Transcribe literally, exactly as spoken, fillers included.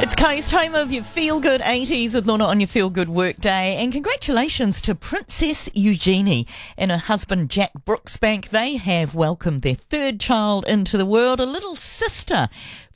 It's Coast, home of your feel-good eighties with Lorna on your feel-good work day. And congratulations to Princess Eugenie and her husband Jack Brooksbank. They have welcomed their third child into the world, a little sister